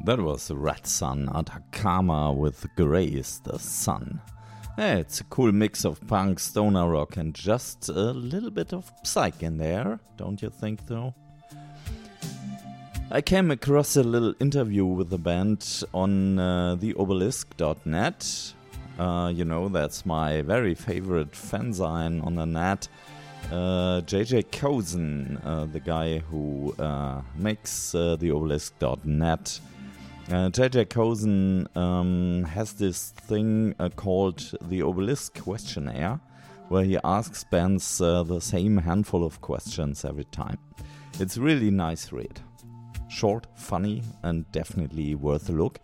That was Red Sun Atacama with Grey is the Sun. Yeah, it's a cool mix of punk, stoner rock, and just a little bit of psych in there, don't you think though? I came across a little interview with the band on theobelisk.net. That's my very favorite fanzine on the net. JJ Kozen, the guy who makes theobelisk.net. JJ Kozen has this thing called the Obelisk Questionnaire, where he asks bands the same handful of questions every time. It's really nice read. Short, funny, and definitely worth a look.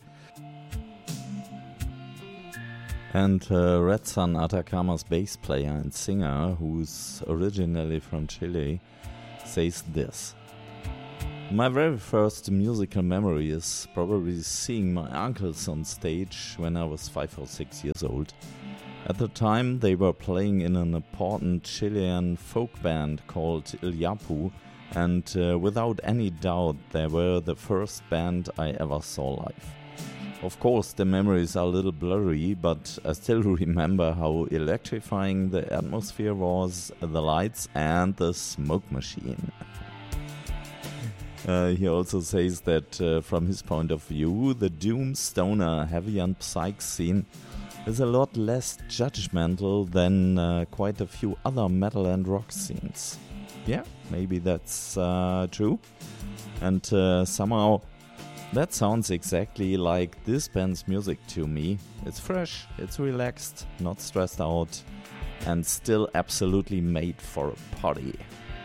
And Red Sun Atacama's bass player and singer, who's originally from Chile, says this. My very first musical memory is probably seeing my uncles on stage when I was 5 or 6 years old. At the time, they were playing in an important Chilean folk band called Ilyapu, and without any doubt, they were the first band I ever saw live. Of course, the memories are a little blurry, but I still remember how electrifying the atmosphere was, the lights, and the smoke machine. He also says that from his point of view, the doom, stoner, heavy and psych scene is a lot less judgmental than quite a few other metal and rock scenes. Yeah, maybe that's true. And somehow that sounds exactly like this band's music to me. It's fresh, it's relaxed, not stressed out, and still absolutely made for a party.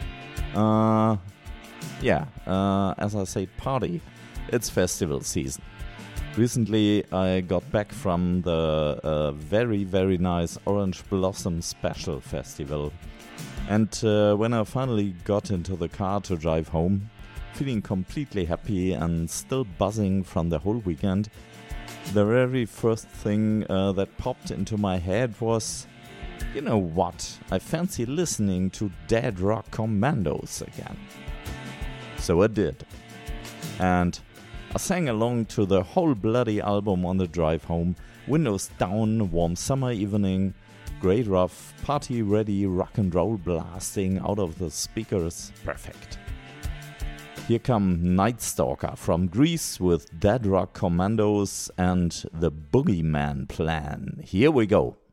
As I say party, it's festival season. Recently I got back from the very, very nice Orange Blossom Special Festival. And when I finally got into the car to drive home, feeling completely happy and still buzzing from the whole weekend, the very first thing that popped into my head was, you know what, I fancy listening to Dead Rock Commandos again. So I did. And I sang along to the whole bloody album on the drive home, windows down, warm summer evening, great rough, party ready rock and roll blasting out of the speakers, perfect. Here come Night Stalker from Greece with Dead Rock Commandos and the Boogeyman Plan. Here we go.